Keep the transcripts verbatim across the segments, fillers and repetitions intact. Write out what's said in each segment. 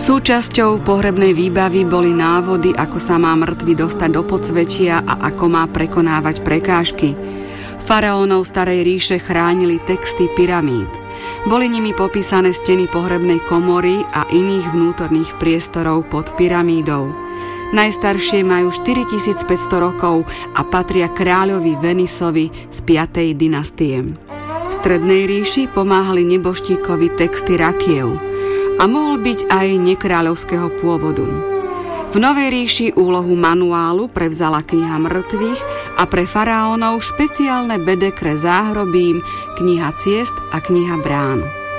Súčasťou pohrebnej výbavy boli návody, ako sa má mŕtvy dostať do podsvetia a ako má prekonávať prekážky. Faraónov starej ríše chránili texty pyramíd. Boli nimi popísané steny pohrebnej komory a iných vnútorných priestorov pod pyramídou. Najstaršie majú štyritisícpäťsto rokov a patria kráľovi Venisovi z piatej dynastie. V strednej ríši pomáhali neboštíkovi texty rakiev a mohol byť aj nekráľovského pôvodu. V Novej ríši úlohu manuálu prevzala kniha mŕtvych a pre faraónov špeciálne bedekre záhrobím, kniha ciest a kniha brán.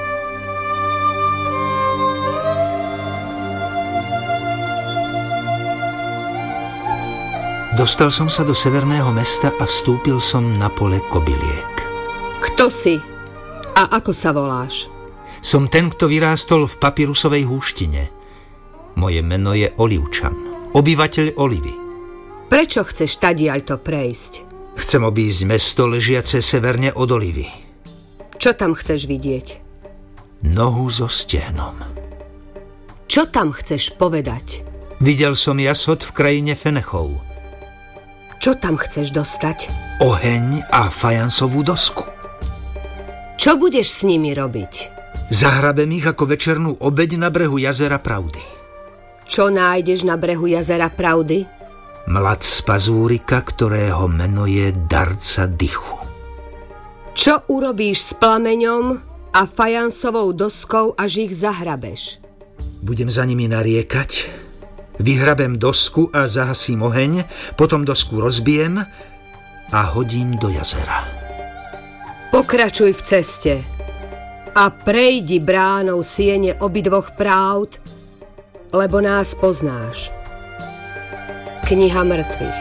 Dostal som sa do severného mesta a vstúpil som na pole kobyliek. Kto si? A ako sa voláš? Som ten, kto vyrástol v papyrusovej húštine. Moje meno je Olivčan, obyvateľ Olivy. Prečo chceš tadiaľto prejsť? Chcem obísť mesto ležiace severne od Olivy. Čo tam chceš vidieť? Nohu so stehnom. Čo tam chceš povedať? Videl som jasot v krajine Fenechov. Čo tam chceš dostať? Oheň a fajansovú dosku. Čo budeš s nimi robiť? Zahrabem ich ako večernú obeď na brehu jazera Pravdy. Čo nájdeš na brehu jazera Pravdy? Mlad z pazúrika, ktorého meno je darca dychu. Čo urobíš s plameňom a fajansovou doskou, až ich zahrabeš? Budem za nimi nariekať, vyhrabem dosku a zahasím oheň, potom dosku rozbijem a hodím do jazera. Pokračuj v ceste a prejdi bránou siene obidvoch pravd, lebo nás poznáš. Kniha mŕtvych.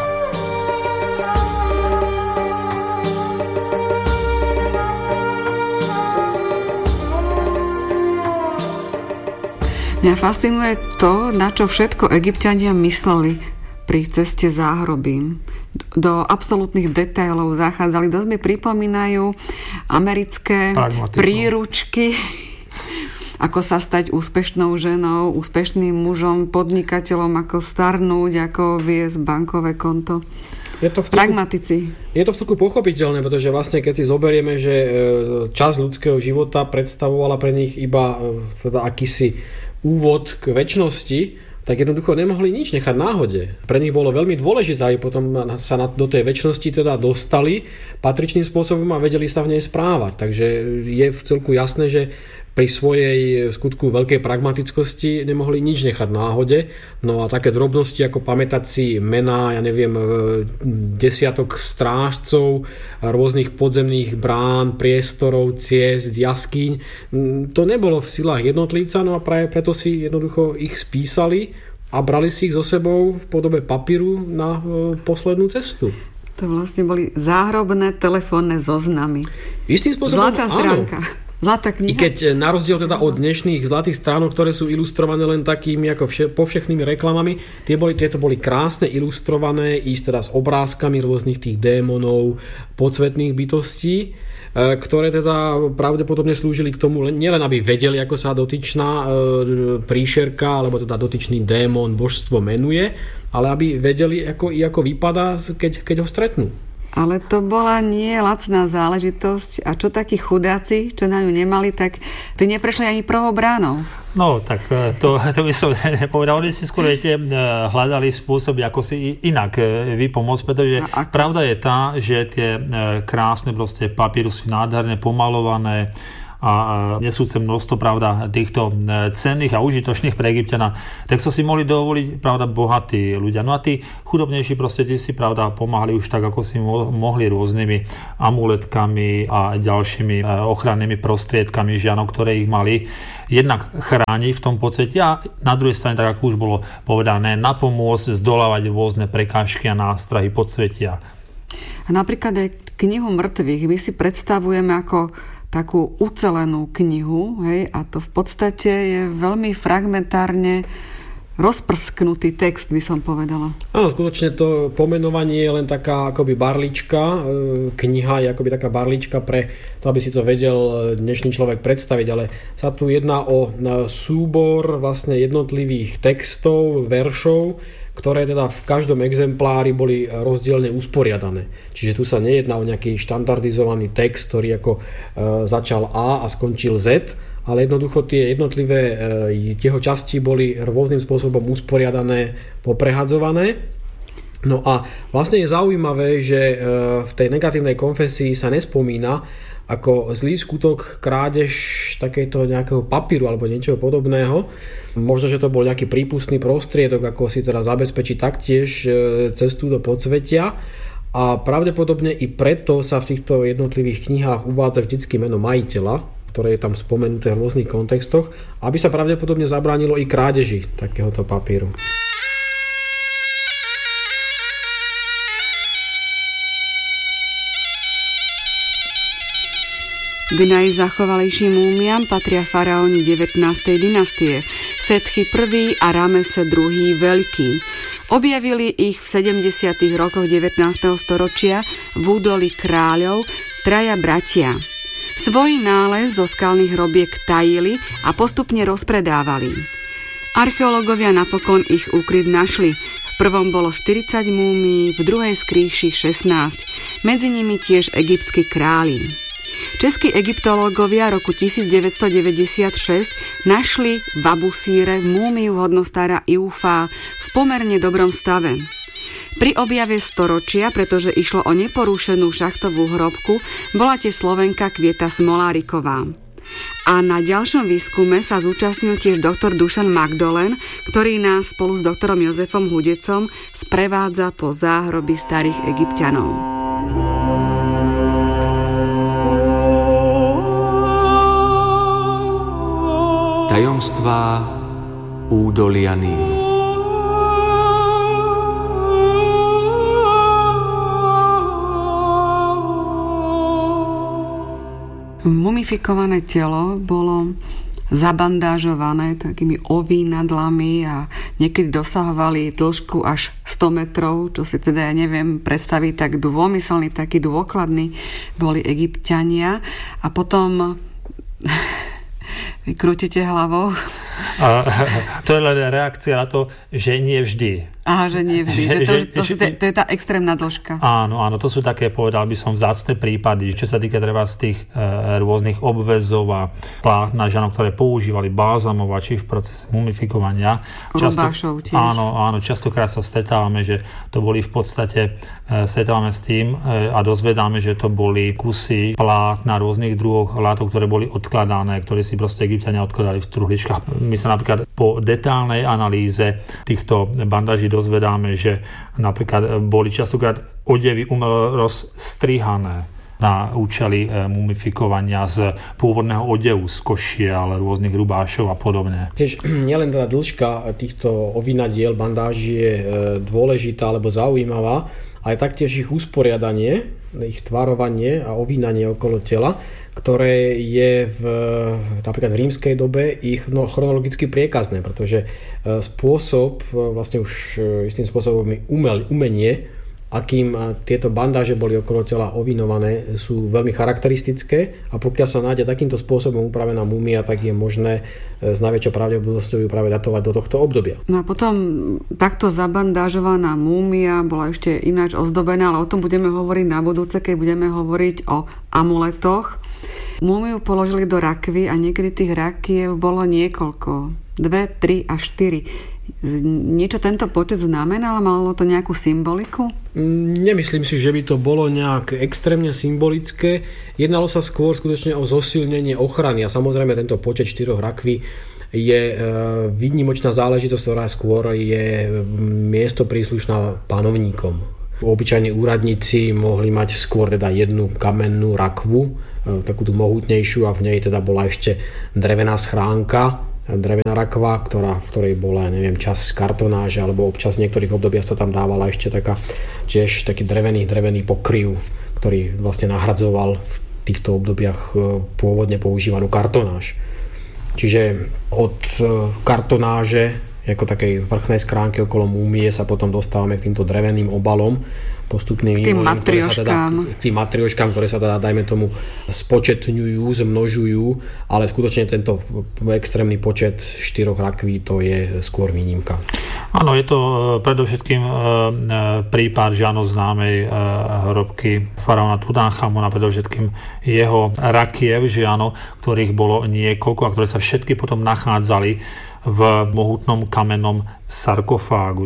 Mňa fascinuje to, na čo všetko Egypťania mysleli pri ceste záhrobím. Do absolútnych detailov zachádzali. Dosť mi pripomínajú americké príručky, ako sa stať úspešnou ženou, úspešným mužom, podnikateľom, ako starnúť, ako viesť bankové konto. Je to v celku, pragmatici. Je to v celku pochopiteľné, pretože vlastne keď si zoberieme, že časť ľudského života predstavovala pre nich iba teda akýsi úvod k večnosti, tak jednoducho nemohli nič nechať náhode. Pre nich bolo veľmi dôležité, aby potom sa do tej večnosti teda dostali patričným spôsobom a vedeli sa v nej správať. Takže je v celku jasné, že pri svojej skutku veľkej pragmatickosti nemohli nič nechať náhode. No a také drobnosti ako pamätať si mená, ja neviem, desiatok strážcov, rôznych podzemných brán, priestorov, ciest, jaskýň, to nebolo v silách jednotlivca, no a práve preto si jednoducho ich spísali a brali si ich so sebou v podobe papíru na poslednú cestu. To vlastne boli záhrobné telefónne zoznamy. Istým spôsobom, zlatá stránka. Áno. Zlatá kniha. I keď na rozdiel teda od dnešných zlatých stránok, ktoré sú ilustrované len takými ako vše, povšechnými reklamami, tie boli, tieto boli krásne ilustrované, ísť teda s obrázkami rôznych tých démonov, podsvetných bytostí, ktoré teda pravdepodobne slúžili k tomu nielen aby vedeli, ako sa dotyčná príšerka, alebo teda dotyčný démon, božstvo menuje, ale aby vedeli, ako, i ako vypadá, keď, keď ho stretnú. Ale to bola nie lacná záležitosť. A čo takí chudáci, čo na ňu nemali, tak ty neprešli ani prvou bránou. No, tak to, to by som nepovedal. Oni si skôr viete, hľadali spôsoby, ako si inak vypomôcť, pretože pravda je tá, že tie krásne proste papírusy nádherné, pomalované a nesúce množstvo, pravda, týchto cenných a užitočných pre Egypťana, tak to si mohli dovoliť, pravda, bohatí ľudia. No a tí chudobnejší proste tí si, pravda, pomáhali už tak, ako si mohli rôznymi amuletkami a ďalšími ochrannými prostriedkami žianov, ktoré ich mali jednak chrániť v tom podstate a na druhej strane, tak ako už bolo povedané, napomôcť zdolávať rôzne prekážky a nástrahy podsvetia. A napríklad aj knihu mŕtvych my si predstavujeme ako takú ucelenú knihu, hej, a to v podstate je veľmi fragmentárne rozprsknutý text, by som povedala. Áno, skutočne to pomenovanie je len taká akoby barlička, kniha je akoby taká barlička pre to, aby si to vedel dnešný človek predstaviť, ale sa tu jedná o súbor vlastne jednotlivých textov, veršov, ktoré teda v každom exemplári boli rozdielne usporiadané. Čiže tu sa nejedná o nejaký štandardizovaný text, ktorý ako začal A a skončil Z, ale jednoducho tie jednotlivé jeho časti boli rôznym spôsobom usporiadané, poprehadzované. No a vlastne je zaujímavé, že v tej negatívnej konfesii sa nespomína ako zlý skutok krádež takéto nejakého papíru alebo niečoho podobného. Možno, že to bol nejaký prípustný prostriedok, ako si teda zabezpečiť taktiež cestu do podsvetia. A pravdepodobne i preto sa v týchto jednotlivých knihách uvádza vždycky meno majiteľa, ktoré je tam spomenuté v rôznych kontextoch, aby sa pravdepodobne zabránilo i krádeži takéhoto papíru. K najzachovalejším múmiam patria faraóni devätnástej dynastie, Setchy I a Ramese druhý Veľký. Objavili ich v sedemdesiatych rokoch devätnásteho storočia v údolí kráľov traja bratia. Svoj nález zo skalných hrobiek tajili a postupne rozpredávali. Archeológovia napokon ich úkryt našli. V prvom bolo štyridsať múmií, v druhej skríši šestnásť, medzi nimi tiež egyptskí králi. Českí egyptológovia roku tisícdeväťstodeväťdesiatšesť našli v Abusíre múmiu hodnostára Iufa v pomerne dobrom stave. Pri objave storočia, pretože išlo o neporúšenú šachtovú hrobku, bola tiež Slovenka Kvieta Smoláriková. A na ďalšom výskume sa zúčastnil tiež doktor Dušan Magdolen, ktorý nás spolu s doktorom Jozefom Hudecom sprevádza po záhroby starých Egypťanov. Tajomstvá údolia Nílu. Mumifikované telo bolo zabandážované takými ovínadlami a niekedy dosahovali dĺžku až sto metrov, čo si teda ja neviem predstaviť, tak dômyselný, taký dôkladný boli Egypťania. A potom vy krútite hlavou. A to je len reakcia na to, že nie vždy. Aha, že nie vždy. Že to, že, to, to, to je tá extrémna dĺžka. Áno, áno, to sú také, povedal by som, vzácne prípady, čo sa týka treba z tých e, rôznych obväzov a plátna žanov, ktoré používali balzamovači v procese mumifikovania. Robášov tiež. Áno, áno, častokrát sa stretávame, že to boli v podstate, e, stretávame s tým e, a dozvedáme, že to boli kusy plátna rôznych druhov látok, ktoré boli odkladané, ktoré si proste Egypťania odkladali v truhličkách. My sa napríklad po detálnej analýze týchto bandáží dozvedáme, že napríklad boli častokrát odevy umelo rozstrihané na účely mumifikovania z pôvodného odevu, z košiel, rôznych rubášov a podobne. Tiež nielen teda dĺžka týchto ovinadiel, bandáží je dôležitá alebo zaujímavá, ale taktiež ich usporiadanie, ich tvarovanie a ovínanie okolo tela, ktoré je v, napríklad v rímskej dobe ich no, chronologicky priekazné, pretože spôsob, vlastne už istým spôsobom umel, umenie, akým tieto bandáže boli okolo tela ovinované, sú veľmi charakteristické a pokiaľ sa nájde takýmto spôsobom upravená múmia, tak je možné s najväčšou pravdepodobnosťou ju práve datovať do tohto obdobia. No a potom takto zabandážovaná múmia bola ešte ináč ozdobená, ale o tom budeme hovoriť na budúce, keď budeme hovoriť o amuletoch. Múmiu položili do rakvy a niekedy tých rakiev bolo niekoľko. Dve, tri a štyri. Niečo tento počet znamenal? Malo to nejakú symboliku? Nemyslím si, že by to bolo nejak extrémne symbolické. Jednalo sa skôr skutočne o zosilnenie ochrany a samozrejme tento počet štyroch rakví je výnimočná záležitosť, ktorá skôr je miesto príslušná panovníkom. Obyčajní úradníci mohli mať skôr teda jednu kamennú rakvu, takú tú mohutnejšiu a v nej teda bola ešte drevená schránka, drevená rakva, ktorá, v ktorej bola, neviem, časť kartonáže, alebo občas v niektorých obdobiach sa tam dávala ešte taká, tiež taký drevený, drevený pokryv, ktorý vlastne nahradzoval v týchto obdobiach pôvodne používanú kartonáž. Čiže od kartonáže ako takej vrchnej schránky okolo múmie sa potom dostávame k týmto dreveným obalom, postupným k tým matrioškám. K tým matrioškám, ktoré sa teda, dajme tomu, spočetňujú, zmnožujú, ale skutočne tento extrémny počet štyroch rakví, to je skôr výnimka. Áno, je to predovšetkým prípad žiano známej hrobky faraóna Tutanchamona, predovšetkým jeho rakiev, žiano, ktorých bolo niekoľko a ktoré sa všetky potom nachádzali v mohutnom kamennom sarkofágu.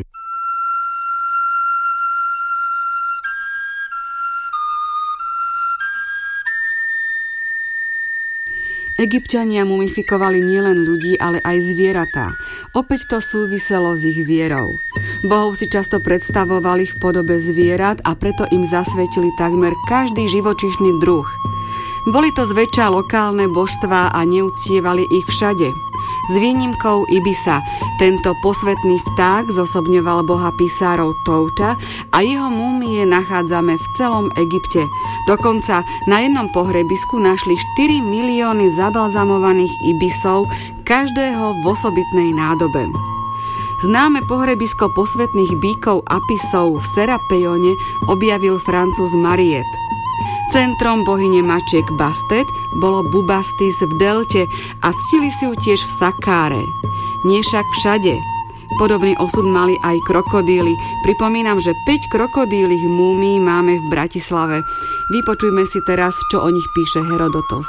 Egypťania mumifikovali nielen ľudí, ale aj zvieratá. Opäť to súviselo s ich vierou. Bohov si často predstavovali v podobe zvierat a preto im zasvetili takmer každý živočíšny druh. Boli to zväčša lokálne božstvá a neuctievali ich všade. S výnimkou Ibisa. Tento posvetný vták zosobňoval boha písárov Touta a jeho múmie nachádzame v celom Egypte. Dokonca na jednom pohrebisku našli štyri milióny zabalzamovaných ibisov, každého v osobitnej nádobe. Známe pohrebisko posvetných bíkov Apisov v Serapejone objavil Francúz Mariette. Centrom bohyne mačiek Bastet bolo Bubastis v Delte a ctili si ju tiež v Sakáre. Nie však všade. Podobný osud mali aj krokodíly. Pripomínam, že päť krokodílych múmií máme v Bratislave. Vypočujme si teraz, čo o nich píše Herodotos.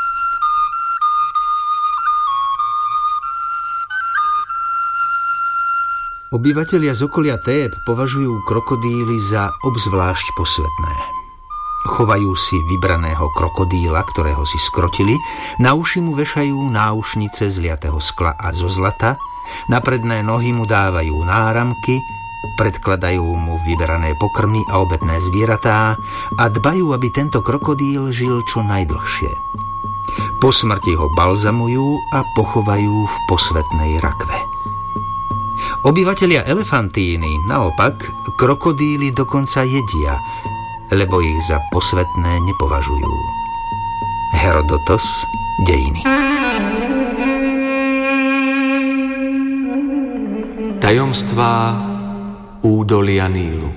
Obyvatelia z okolia Tép považujú krokodíly za obzvlášť posvetné. Chovajú si vybraného krokodíla, ktorého si skrotili, na uši mu vešajú náušnice z liatého skla a zo zlata, na predné nohy mu dávajú náramky, predkladajú mu vyberané pokrmy a obetné zvieratá a dbajú, aby tento krokodíl žil čo najdlhšie. Po smrti ho balzamujú a pochovajú v posvetnej rakve. Obyvatelia Elefantíny naopak krokodíly dokonca jedia, lebo ich za posvetné nepovažujú. Herodotos, Dejiny. Tajomstvá údolia Nílu.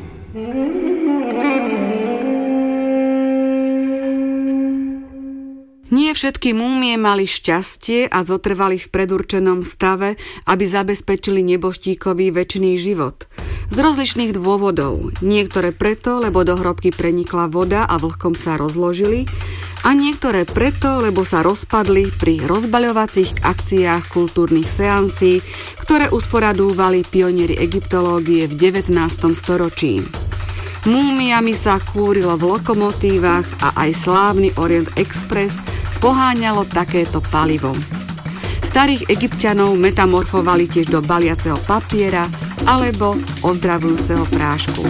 Nie všetky múmie mali šťastie a zotrvali v predurčenom stave, aby zabezpečili nebožtíkový večný život. Z rozličných dôvodov. Niektoré preto, lebo do hrobky prenikla voda a vlhkom sa rozložili, a niektoré preto, lebo sa rozpadli pri rozbaľovacích akciách kultúrnych seansí, ktoré usporadúvali pionieri egyptológie v devätnástom storočí. Múmiami sa kúrilo v lokomotívach a aj slávny Orient Express poháňalo takéto palivo. Starých Egypťanov metamorfovali tiež do baliaceho papiera alebo ozdravujúceho prášku.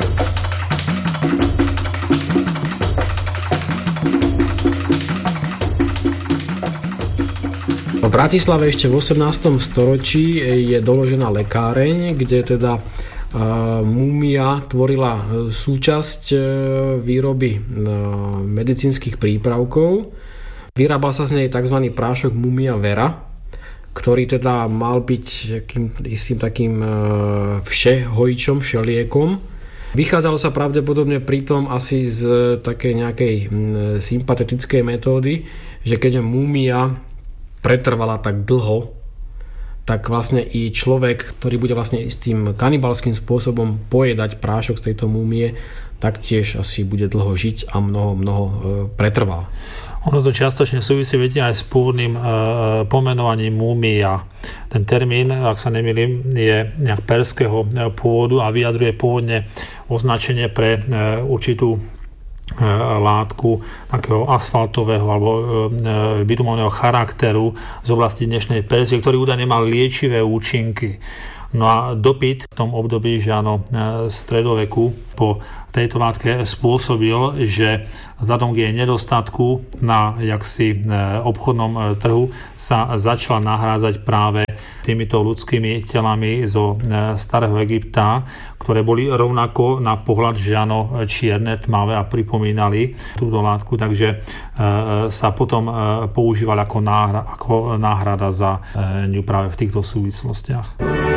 V Bratislave ešte v osemnástom storočí je doložená lekáreň, kde teda múmia tvorila súčasť výroby medicínskych prípravkov. Vyrábal sa z nej tzv. Prášok Mumia Vera, ktorý teda mal byť istým takým všehojičom, všeliekom. Vychádzalo sa pravdepodobne pritom asi z takej nejakej sympatetickej metódy, že keďže múmia pretrvala tak dlho, tak vlastne i človek, ktorý bude vlastne istým kanibalským spôsobom pojedať prášok z tejto múmie, taktiež asi bude dlho žiť a mnoho, mnoho pretrvá. Ono to čiastočne súvisí, viete, aj s pôvodným e, pomenovaním múmia. Ten termín, ak sa nemýlim, je nejak perského pôvodu a vyjadruje pôvodne označenie pre e, určitú látku takého asfaltového alebo bitumového charakteru z oblasti dnešnej Perzie, ktorý údajne mal liečivé účinky. No a dopyt v tom období, že áno, stredoveku po tejto látke spôsobil, že vzhľadom k jej nedostatku na jaksi obchodnom trhu sa začala nahrázať práve týmito ľudskými telami zo starého Egypta, ktoré boli rovnako na pohľad že áno, čierne, tmavé a pripomínali túto látku, takže sa potom používali ako náhrada, ako náhrada za ňu práve v týchto súvislostiach.